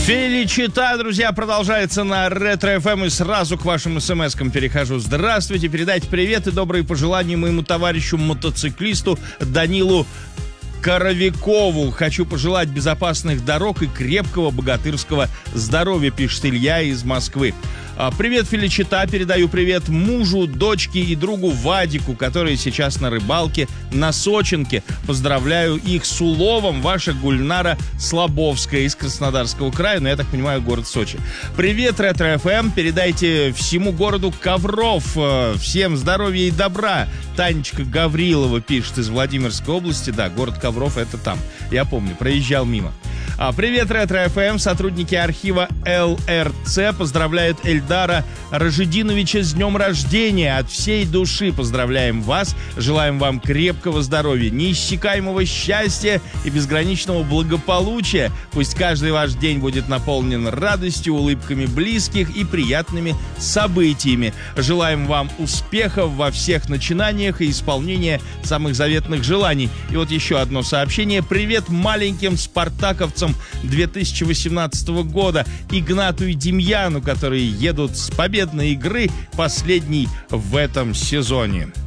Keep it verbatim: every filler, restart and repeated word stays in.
Феличита, друзья, продолжается на Ретро-эф эм, и сразу к вашим смс-кам перехожу. Здравствуйте, передайте привет и добрые пожелания моему товарищу-мотоциклисту Данилу Коровикову. Хочу пожелать безопасных дорог и крепкого богатырского здоровья, пишет Илья из Москвы. Привет, Феличита, передаю привет мужу, дочке и другу Вадику, которые сейчас на рыбалке на Сочинке. Поздравляю их с уловом. Ваша Гульнара Слабовская из Краснодарского края, но я так понимаю, город Сочи. Привет, Ретро-эф эм, передайте всему городу ковров. Всем здоровья и добра. Танечка Гаврилова пишет из Владимирской области. Да, город ковров — это там. Я помню, проезжал мимо. А, привет, Ретро-эф эм, сотрудники архива эл эр цэ поздравляют Эльдара Рашидиновича с днем рождения. От всей души поздравляем вас, желаем вам крепкого здоровья, неиссякаемого счастья и безграничного благополучия. Пусть каждый ваш день будет наполнен радостью, улыбками близких и приятными событиями. Желаем вам успехов во всех начинаниях и исполнения самых заветных желаний. И вот еще одно сообщение. Привет маленьким спартаковцам две тысячи восемнадцатого года, Игнату и Демьяну, которые едут с победной игры, последней в этом сезоне.